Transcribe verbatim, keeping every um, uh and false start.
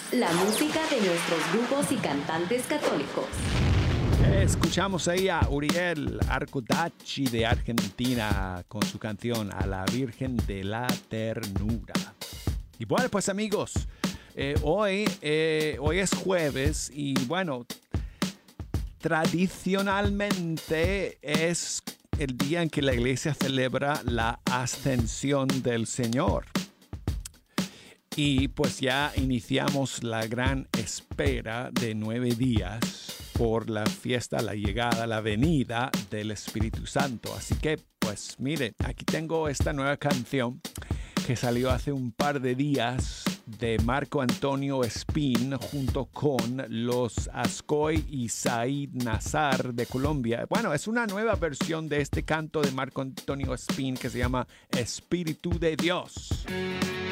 La música de nuestros grupos y cantantes católicos. Escuchamos ahí a Uriel Arcudacci de Argentina con su canción A la Virgen de la Ternura. Y bueno, pues amigos, eh, hoy, eh, hoy es jueves y bueno, tradicionalmente es el día en que la iglesia celebra la ascensión del Señor. Y pues ya iniciamos la gran espera de nueve días por la fiesta, la llegada, la venida del Espíritu Santo. Así que, pues mire, aquí tengo esta nueva canción que salió hace un par de días de Marco Antonio Espín junto con los Ascoy y Said Nazar de Colombia. Bueno, es una nueva versión de este canto de Marco Antonio Espín que se llama Espíritu de Dios.